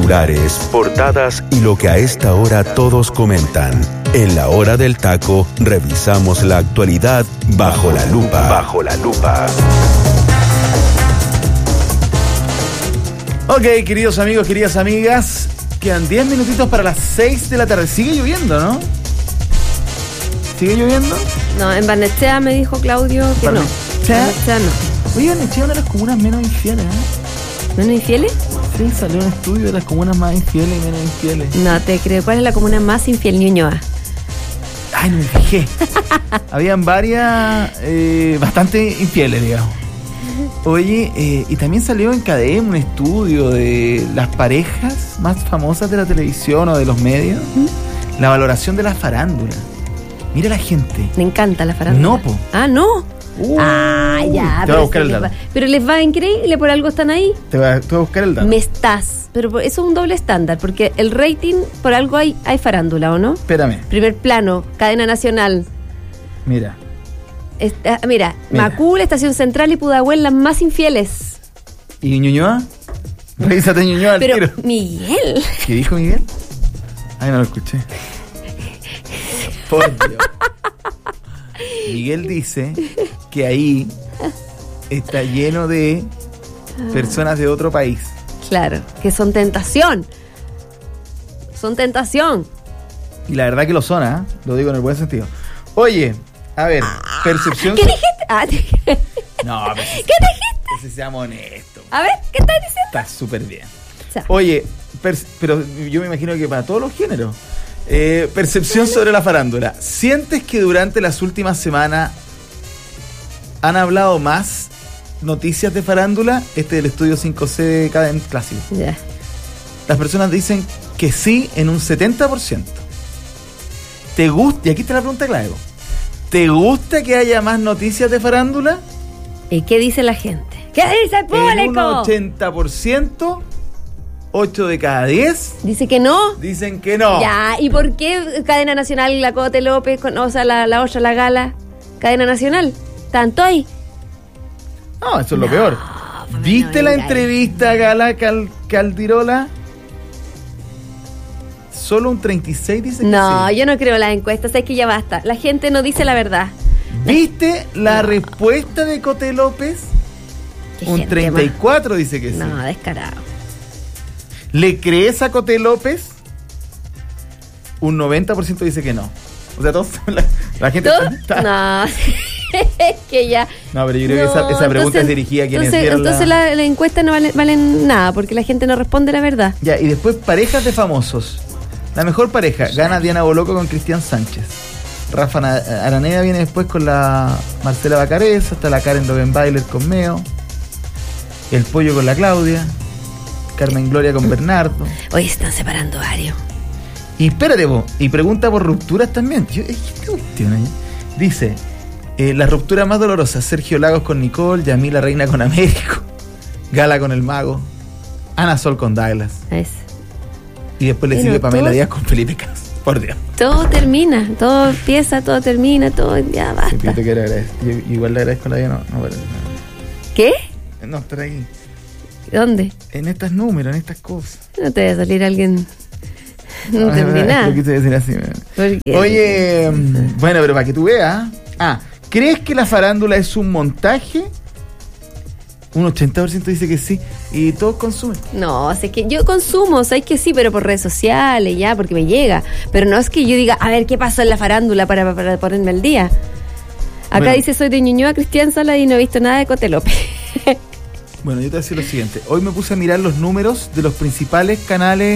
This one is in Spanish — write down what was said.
titulares, portadas y lo que a esta hora todos comentan. En la hora del taco, revisamos la actualidad bajo la lupa. Bajo la lupa. Ok, queridos amigos, queridas amigas, quedan 10 minutitos para las 6 de la tarde. Sigue lloviendo, ¿no? ¿Sigue lloviendo? No, en Barnechea me dijo Claudio que no. ¿Barnechea? No. Oye, Barnechea es una de las comunas menos infieles, ¿eh? ¿Menos infieles? Sí, salió un estudio de las comunas más infieles y menos infieles. No te creo. ¿Cuál es la comuna más infiel? Ñuñoa. Ay, no me fijé. Habían varias, bastante infieles, digamos. Oye, y también salió en KDM un estudio de las parejas más famosas de la televisión o de los medios. La valoración de la farándula. Mira la gente. Me encanta la farándula. No, po. Ah, no. Ya. Te voy a buscar el dato. Pero les va increíble, por algo están ahí. Te voy a buscar el dato. Me estás. Pero eso es un doble estándar, porque el rating, por algo hay farándula, ¿o no? Espérame. Primer plano, cadena nacional. Mira. Mira, Macul, Estación Central y Pudahuel, las más infieles. ¿Y Ñuñoa? Revísate Ñuñoa al Pero, tiro. Miguel. ¿Qué dijo Miguel? Ay, no lo escuché. Por Dios. Miguel dice que ahí está lleno de personas de otro país. Claro, que son tentación. Son tentación. Y la verdad que lo son, ¿eh? Lo digo en el buen sentido. Oye, a ver, percepción... ¿Qué dijiste? No, pero ¿Qué dijiste? si seamos honestos. A ver, ¿qué estás diciendo? Está súper bien. O sea, Oye, pero yo me imagino que para todos los géneros. Percepción sobre la farándula. ¿Sientes que durante las últimas semanas han hablado más noticias de farándula? Este es el estudio 5C de Cadena Clásico. ya. Las personas dicen que sí en un 70%. ¿Te gusta? Y aquí está la pregunta clave. ¿Te gusta que haya más noticias de farándula? ¿Y qué dice la gente? ¿Qué dice el En un público? 80%, 8 de cada 10 Dice que no. dicen que no. Ya, ¿y por qué Cadena Nacional, la Cote López, o sea, la otra, la Gala? Cadena Nacional, tanto ahí. No, eso es lo peor. pues ¿Viste no, la venga, entrevista a Gala Caldirola? Solo un 36 dice que No, sí. yo no creo las encuestas, es que ya basta. La gente no dice la verdad. ¿Viste la respuesta de Cote López? Qué Un gente 34 dice que sí. No, descarado. ¿Le crees a Cote López? Un 90% dice que no. O sea, todos, la gente ¿Tú? está... No, es que ya. No, pero yo creo que esa pregunta es dirigida a quienes vieron Entonces la encuesta no valen nada, porque la gente no responde la verdad. Ya, y después parejas de famosos. La mejor pareja, gana Diana Boloco con Cristian Sánchez. Rafa Araneda viene después con la Marcela Bacareza, hasta la Karen Lovenbailer con Meo, el Pollo con la Claudia, Carmen Gloria con Bernardo. Hoy están separando varios. Y espérate vos, y pregunta por rupturas también. ¿Qué cuestión ahí? Dice, la ruptura más dolorosa, Sergio Lagos con Nicole, Yamila Reina con Américo, Gala con el Mago, Ana Sol con Douglas. Es. Y después le Pero sigue Pamela todo- Díaz con Felipe Cas. Por Dios. Todo termina, todo empieza, todo termina, todo ya basta. Yo te quiero agradecer. Yo igual le agradezco a la Diana. ¿Qué? No, estar ahí. ¿Dónde? En estos números, en estas cosas. No te va a salir alguien. No entendí nada. Lo quise decir así. Porque- Oye, bueno, pero para que tú veas. ¿Crees que la farándula es un montaje? Un 80% dice que sí. Y todos consumen. No, es que yo consumo, sabes que sí, pero por redes sociales, ya, porque me llega. Pero no es que yo diga, a ver, ¿qué pasó en la farándula para ponerme al día? Acá Bueno. dice, soy de Ñuñoa, Cristian Sala, y no he visto nada de Cote López. Bueno, yo te voy a decir lo siguiente. Hoy me puse a mirar los números de los principales canales